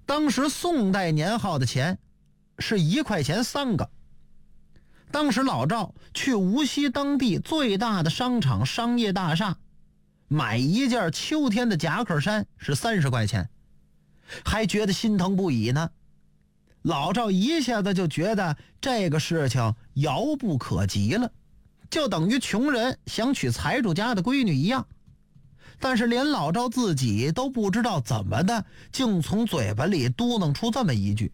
当时宋代年号的钱是1块钱3个。当时老赵去无锡当地最大的商场商业大厦买一件秋天的夹克衫是30块钱，还觉得心疼不已呢。老赵一下子就觉得这个事情遥不可及了，就等于穷人想娶财主家的闺女一样。但是连老赵自己都不知道怎么的，竟从嘴巴里嘟囔出这么一句：